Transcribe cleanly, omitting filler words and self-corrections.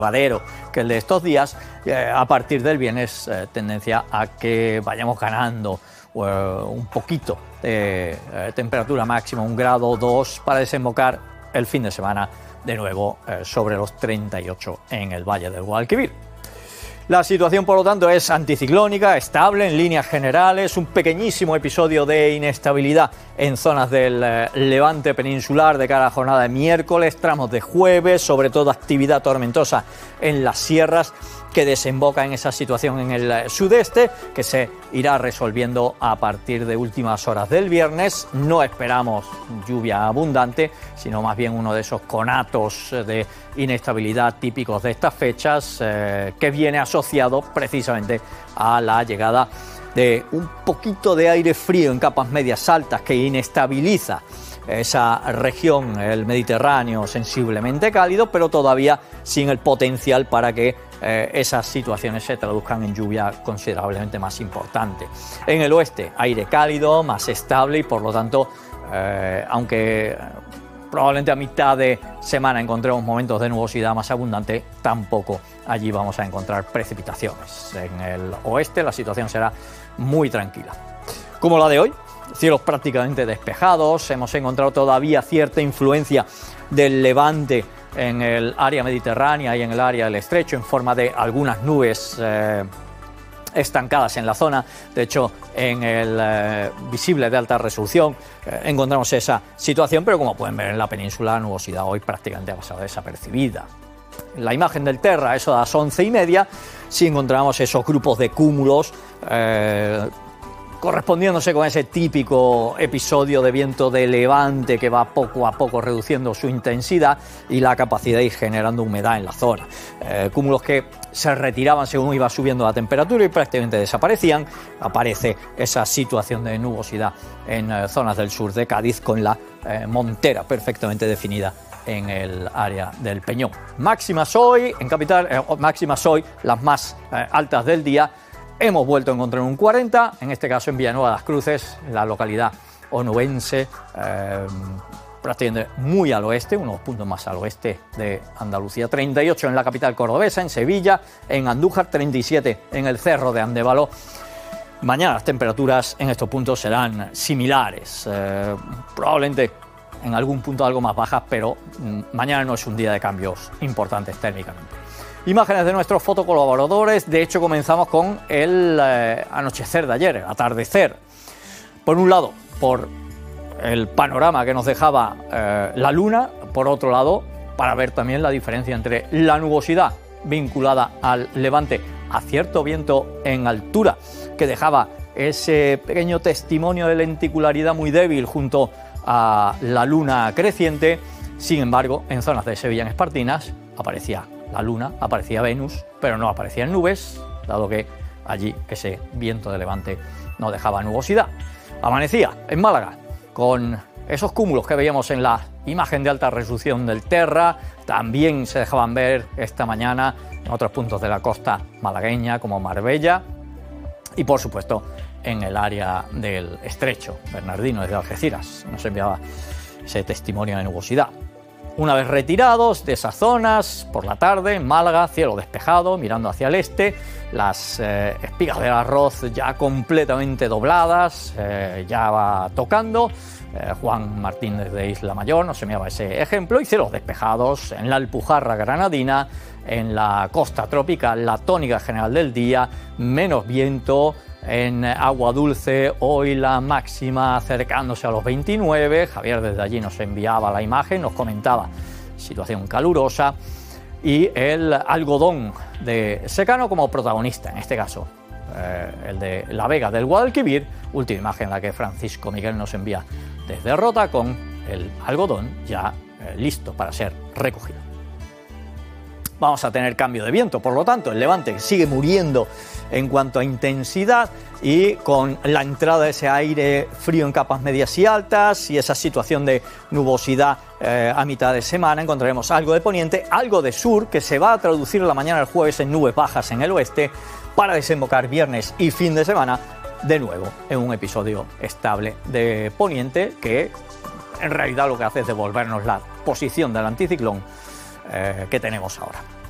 que el de estos días. A partir del viernes, tendencia a que vayamos ganando un poquito de temperatura máxima, 1 grado o 2, para desembocar el fin de semana de nuevo sobre los 38 en el Valle del Guadalquivir. La situación, por lo tanto, es anticiclónica, estable en líneas generales, un pequeñísimo episodio de inestabilidad en zonas del levante peninsular de cara a la jornada de miércoles, tramos de jueves, sobre todo actividad tormentosa en las sierras, que desemboca en esa situación en el sudeste, que se irá resolviendo a partir de últimas horas del viernes. No esperamos lluvia abundante, sino más bien uno de esos conatos de inestabilidad típicos de estas fechas, que viene asociado precisamente a la llegada de un poquito de aire frío en capas medias altas que inestabiliza esa región, el Mediterráneo, sensiblemente cálido, pero todavía sin el potencial para que esas situaciones se traduzcan en lluvia considerablemente más importante. En el oeste, aire cálido, más estable y por lo tanto, aunque probablemente a mitad de semana encontremos momentos de nubosidad más abundante, tampoco allí vamos a encontrar precipitaciones. En el oeste la situación será muy tranquila. Como la de hoy, cielos prácticamente despejados, hemos encontrado todavía cierta influencia del levante en el área mediterránea y en el área del estrecho en forma de algunas nubes estancadas en la zona. De hecho, en el visible de alta resolución encontramos esa situación, pero como pueden ver en la península, la nubosidad hoy prácticamente ha pasado desapercibida. En la imagen del Terra, eso a las 11:30, sí encontramos esos grupos de cúmulos correspondiéndose con ese típico episodio de viento de levante que va poco a poco reduciendo su intensidad y la capacidad de ir generando humedad en la zona. Cúmulos que se retiraban según iba subiendo la temperatura y prácticamente desaparecían. Aparece esa situación de nubosidad en zonas del sur de Cádiz con la montera perfectamente definida en el área del Peñón. Máximas hoy en capital, máximas hoy las más altas del día. Hemos vuelto a encontrar un 40, en este caso en Villanueva de las Cruces, la localidad onubense, prácticamente muy al oeste, unos puntos más al oeste de Andalucía. 38 en la capital cordobesa, en Sevilla, en Andújar, 37 en el Cerro de Andévalo. Mañana las temperaturas en estos puntos serán similares, probablemente en algún punto algo más bajas, pero mañana no es un día de cambios importantes térmicamente. Imágenes de nuestros fotocolaboradores. De hecho, comenzamos con el anochecer de ayer, el atardecer. Por un lado, por el panorama que nos dejaba la luna, por otro lado, para ver también la diferencia entre la nubosidad vinculada al levante, a cierto viento en altura, que dejaba ese pequeño testimonio de lenticularidad muy débil junto a la luna creciente. Sin embargo, en zonas de Sevilla en Espartinas aparecía la luna, aparecía Venus, pero no aparecían nubes, dado que allí ese viento de levante no dejaba nubosidad. Amanecía en Málaga con esos cúmulos que veíamos en la imagen de alta resolución del Terra. También se dejaban ver esta mañana en otros puntos de la costa malagueña como Marbella y por supuesto en el área del estrecho. Bernardino desde Algeciras nos enviaba ese testimonio de nubosidad. Una vez retirados de esas zonas, por la tarde en Málaga, cielo despejado, mirando hacia el este, las espigas del arroz ya completamente dobladas, ya va tocando. Juan Martínez de Isla Mayor nos enviaba ese ejemplo, y cielos despejados en la Alpujarra granadina, en la costa tropical, la tónica general del día, menos viento. En Agua Dulce hoy la máxima acercándose a los 29, Javier desde allí nos enviaba la imagen, nos comentaba situación calurosa y el algodón de secano como protagonista, en este caso el de La Vega del Guadalquivir, última imagen en la que Francisco Miguel nos envía desde Rota con el algodón ya listo para ser recogido. Vamos a tener cambio de viento, por lo tanto el levante sigue muriendo en cuanto a intensidad y con la entrada de ese aire frío en capas medias y altas y esa situación de nubosidad a mitad de semana encontraremos algo de poniente, algo de sur que se va a traducir la mañana del jueves en nubes bajas en el oeste para desembocar viernes y fin de semana de nuevo en un episodio estable de poniente que en realidad lo que hace es devolvernos la posición del anticiclón que tenemos ahora.